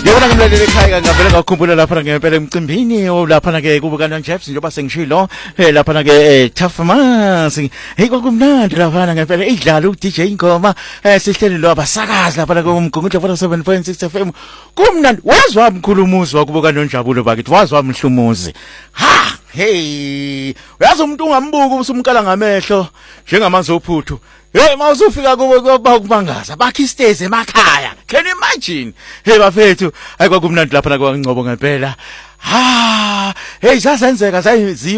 Yabona ke mlaleli ekhaya ngavela ngakhumbula lapha ngempela emcimbini lapha ke kubuka noJeffs njengoba sengishilo lapha ke Tough Mas hey kwakumnandi lapha ngempela idlala uDJ Ingoma sihleli lo abasakazi lapha ke umgungundla 7.6 FM kumnandi wazwa umkhulumuzi wakubuka noNjabulo bakithi wazwa umhlumuzi ha hey uyazi umuntu ungambuka usumkala ngamehlo njengamanzi ophuthu hey mawusufika kubo bakubangaza bakhe istezi emakhaya can you imagine hey bafethu ayikwakumnandi lapha kwaNgcobo ngempela ha hey sasenzeka